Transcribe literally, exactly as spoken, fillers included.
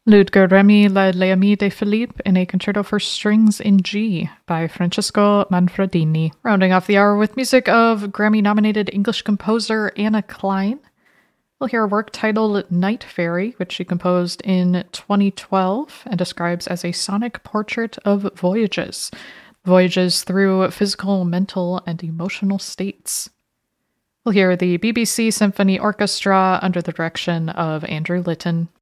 Ludger Remy La Leami de Philippe in a concerto for strings in G by Francesco Manfredini. Rounding off the hour with music of Grammy-nominated English composer Anna Klein. We'll hear a work titled Night Fairy, which she composed in twenty twelve and describes as a sonic portrait of voyages. Voyages through physical, mental, and emotional states. We'll hear the B B C Symphony Orchestra under the direction of Andrew Litton.